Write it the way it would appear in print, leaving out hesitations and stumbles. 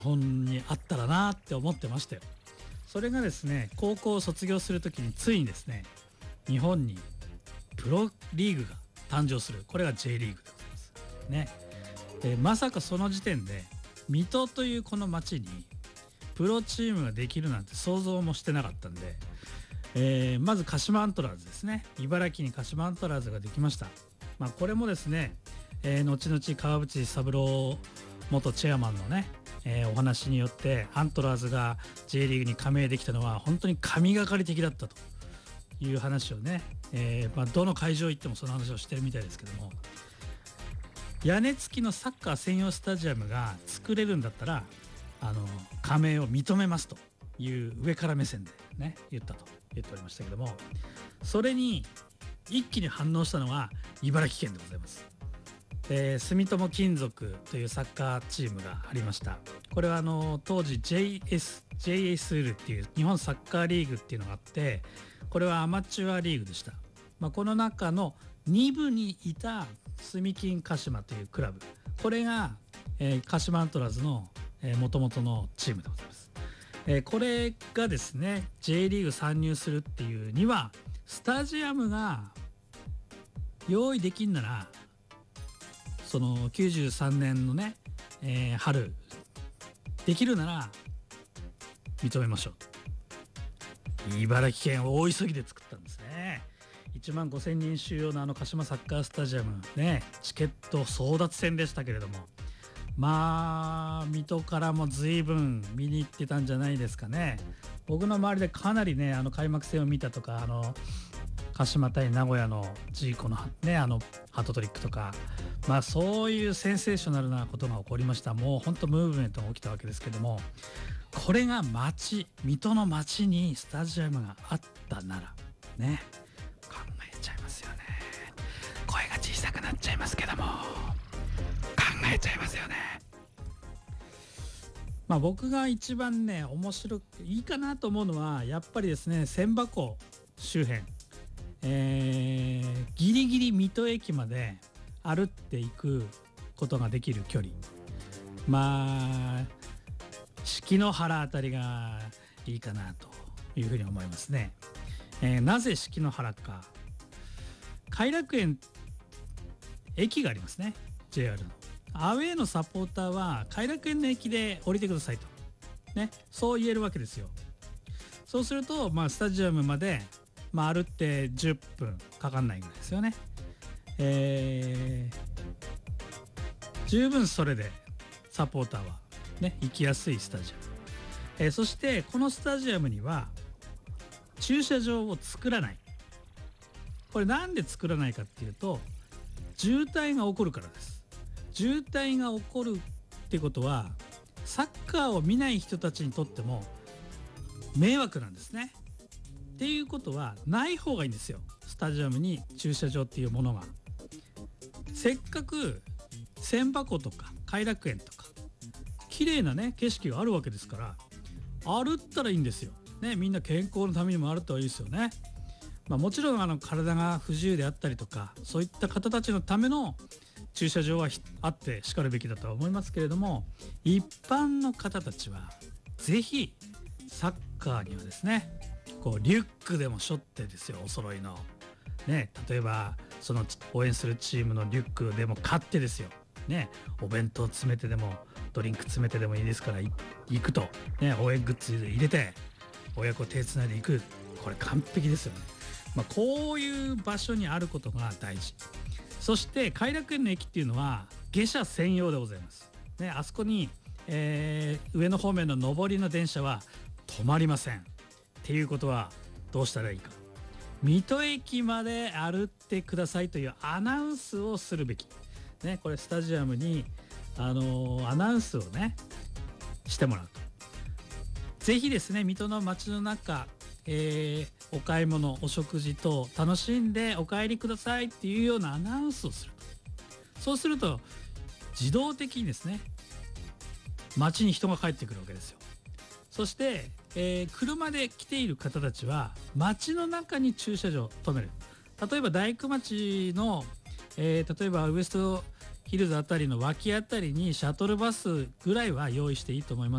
本にあったらなって思ってましたよ。それがですね、高校を卒業するときについにですね、日本にプロリーグが誕生する。これが J リーグでございますね。でまさかその時点で水戸というこの町にプロチームができるなんて想像もしてなかったんで、まず鹿島アントラーズですね。茨城に鹿島アントラーズができました。これもですね、後々川淵三郎元チェアマンのね、お話によってアントラーズが J リーグに加盟できたのは本当に神がかり的だったという話をね、どの会場行ってもその話をしてるみたいですけども、屋根付きのサッカー専用スタジアムが作れるんだったら加盟を認めますという上から目線でね言っておりましたけども、それに一気に反応したのは茨城県でございます。住友金属というサッカーチームがありました。これは当時 JSL っていう日本サッカーリーグっていうのがあって、これはアマチュアリーグでした。この中の2部にいた住金鹿島というクラブ、これが、鹿島アントラーズの元々のチームでございます。これがですね J リーグ参入するっていうにはスタジアムが用意できんなら、その93年のね、春できるなら認めましょうと茨城県大急ぎで作ったんですね。1万5,000人収容の鹿島サッカースタジアムね、チケット争奪戦でしたけれども、水戸からも随分見に行ってたんじゃないですかね。僕の周りでかなりね開幕戦を見たとか、鹿島対名古屋のジーコのねハットトリックとか、そういうセンセーショナルなことが起こりました。もう本当ムーブメントが起きたわけですけども、これが水戸の街にスタジアムがあったならね、考えちゃいますよね。声が小さくなっちゃいますけども、考えちゃいますよね。僕が一番ね面白くいいかなと思うのはやっぱりですね、千波湖周辺、ギリギリ水戸駅まで歩っていくことができる距離、四季の原あたりがいいかなというふうに思いますね。なぜ四季の原か、偕楽園駅がありますね。 JR のアウェーのサポーターは偕楽園の駅で降りてくださいとね、そう言えるわけですよ。そうするとスタジアムまで歩って10分かかんないぐらいですよね。十分それでサポーターはね行きやすいスタジアム、そしてこのスタジアムには駐車場を作らない。これなんで作らないかっていうと、渋滞が起こるからです。渋滞が起こるってことはサッカーを見ない人たちにとっても迷惑なんですね。っていうことはない方がいいんですよ、スタジアムに駐車場っていうものが。せっかく千波湖とか偕楽園とか綺麗なね景色があるわけですから、歩ったらいいんですよね。みんな健康のためにも歩った方がいいですよね。もちろん体が不自由であったりとか、そういった方たちのための駐車場はあってしかるべきだとは思いますけれども、一般の方たちはぜひサッカーにはですね、リュックでも背負ってですよ、お揃いのね、例えばその応援するチームのリュックでも買ってですよね、お弁当詰めてでもドリンク詰めてでもいいですから行くとね、応援グッズ入れて親子手つないで行く、これ完璧ですよね。こういう場所にあることが大事。そして偕楽園の駅っていうのは下車専用でございますね。あそこに、上野方面の上りの電車は止まりません。っていうことはどうしたらいいか、水戸駅まで歩ってくださいというアナウンスをするべきね。これスタジアムにアナウンスをねしてもらうと、ぜひですね水戸の街の中、お買い物お食事等楽しんでお帰りくださいっていうようなアナウンスをする。そうすると自動的にですね街に人が帰ってくるわけですよ。そして、車で来ている方たちは街の中に駐車場を止める。例えば大工町の、例えばウエストヒルズあたりの脇あたりにシャトルバスぐらいは用意していいと思います。